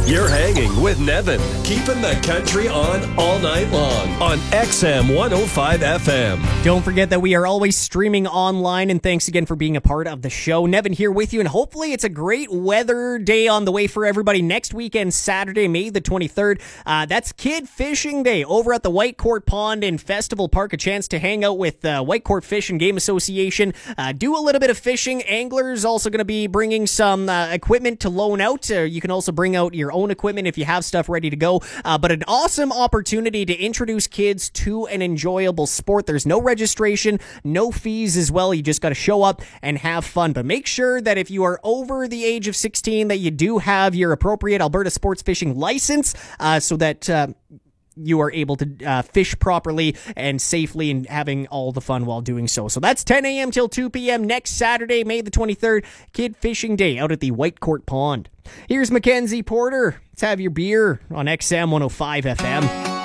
You're hanging with Nevin, keeping the country on all night long on XM 105 FM. Don't forget that we are always streaming online, and thanks again for being a part of the show. Nevin here with you, and hopefully it's a great weather day on the way for everybody. Next weekend, Saturday, May the 23rd, that's Kid Fishing Day over at the Whitecourt Pond in Festival Park. A chance to hang out with Whitecourt Fish and Game Association, do a little bit of fishing. Anglers also going to be bringing some equipment to loan out. You can also bring out your own equipment if you have stuff ready to go, but an awesome opportunity to introduce kids to an enjoyable sport. There's no registration, no fees as well. You just got to show up and have fun, but make sure that if you are over the age of 16 that you do have your appropriate Alberta sports fishing license, so that you are able to fish properly and safely and having all the fun while doing so. So that's 10 a.m. till 2 p.m. next Saturday, May the 23rd, Kid Fishing Day out at the Whitecourt Pond. Here's Mackenzie Porter. Let's have your beer on XM 105 FM.